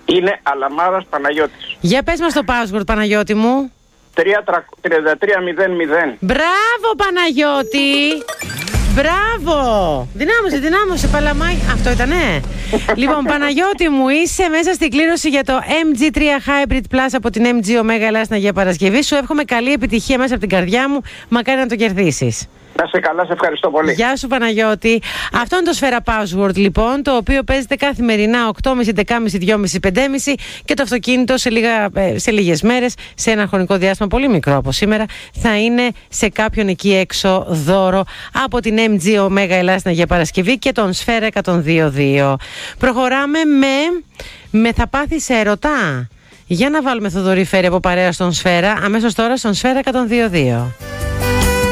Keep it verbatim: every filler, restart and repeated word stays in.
Είναι Αλαμάρας Παναγιώτης. Για πες μας το password, Παναγιώτη μου. τριάντα τρία μηδέν μηδέν. Μπράβο, Παναγιώτη! Μπράβο! Δυνάμωσε, δυνάμωσε, παλαμάκι. Αυτό ήτανε. Λοιπόν, Παναγιώτη μου, είσαι μέσα στην κλήρωση για το εμ τζι τρία Hybrid Plus από την εμ τζι Omega Ελλάς στην Αγία Παρασκευή. Σου εύχομαι καλή επιτυχία μέσα από την καρδιά μου. Μακάρι να το κερδίσεις. Να είσαι καλά, σε ευχαριστώ πολύ. Γεια σου, Παναγιώτη. Αυτό είναι το Σφαίρα Password, λοιπόν, το οποίο παίζεται καθημερινά οκτώ και μισή, δέκα και μισή, δυόμισι, πέντε και μισή και το αυτοκίνητο σε, λίγα, σε λίγες μέρες, σε ένα χρονικό διάστημα πολύ μικρό από σήμερα, θα είναι σε κάποιον εκεί έξω δώρο από την εμ τζι Omega Ελλάς στην Αγία Παρασκευή και τον Σφαίρα εκατόν δύο δύο. Προχωράμε με, με θα πάθεις έρωτα. Για να βάλουμε Θοδωρή Φέρη από παρέα στον Σφαίρα, αμέσως τώρα στον Σφαίρα εκατόν δύο δύο.